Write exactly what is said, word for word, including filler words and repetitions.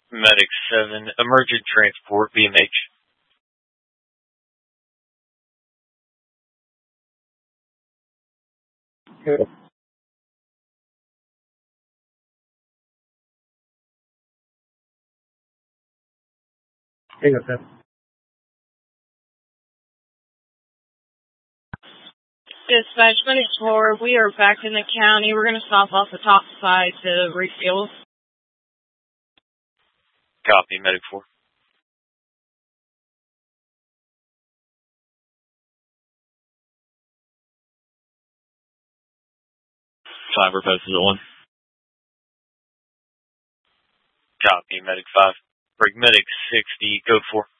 Medic seven, emergent transport, B M H. Good. Tango seven. Dispatch Medic four, we are back in the county. We're going to stop off the top side to refuel. Copy, Medic four. Five reposes at one. Copy, Medic five. Brig Medic sixty, code four.